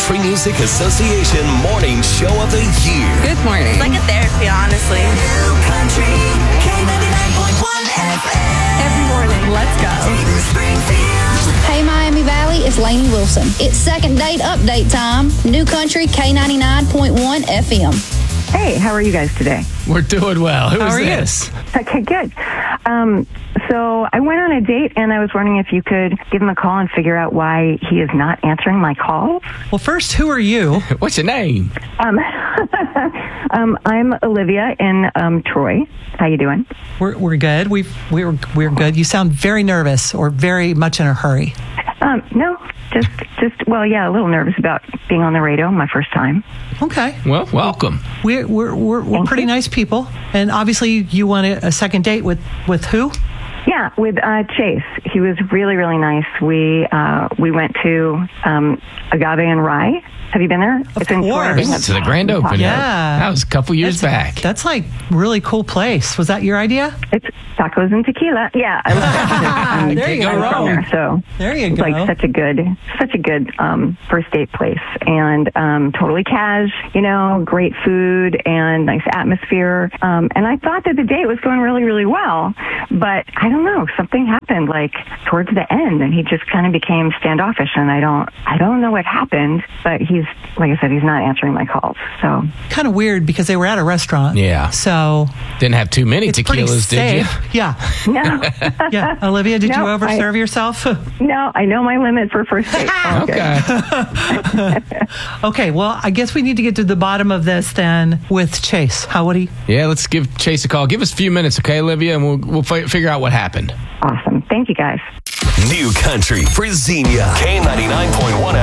Country Music Association Morning Show of the Year. Good morning. It's like a therapy, honestly. New Country, K99.1 FM. Every morning. Let's go. Springfield. Hey, Miami Valley, it's Lainey Wilson. It's second date update time. New Country K99.1 FM. Hey, how are you guys today? We're doing well. Who How is are you? this? Okay, good. So I went on a date, and I was wondering if you could give him a call and figure out why he is not answering my calls. Well, first, who are you? What's your name? I'm Olivia in Troy. How you doing? We're good. We're good. You sound very nervous or very much in a hurry. No, just well, yeah, a little nervous about being on the radio, my first time. Okay. Well, welcome. We're Thank pretty you. nice people, and obviously you want a second date with who? Yeah, with Chase. He was really, really nice. We went to Agave and Rye. Have you been there? It's in Troy. course. Been to the grand opening. Yeah. That was a couple years back. That's like really cool place. Was that your idea? It's tacos and tequila. Yeah, I love it. There you I'm go. from there, so There you it's go. like such a good first date place, and totally cash. You know, great food and nice atmosphere. And I thought that the date was going really, really well, but I don't know, something happened like towards the end, and he just kind of became standoffish, and I don't know what happened, but he's, like I said, he's not answering my calls. So Kind of weird because they were at a restaurant. Yeah. So Didn't have too many it's pretty tequilas, did you? safe. Yeah. no, Yeah. Olivia, did you No, overserve yourself? no, I know my limit for first date. All good. Okay. Okay. Well, I guess we need to get to the bottom of this then with Chase. How would he? Yeah, let's give Chase a call. Give us a few minutes, okay, Olivia, and we'll figure out what happened. Awesome. Thank you, guys. New Country for Xenia. K99.1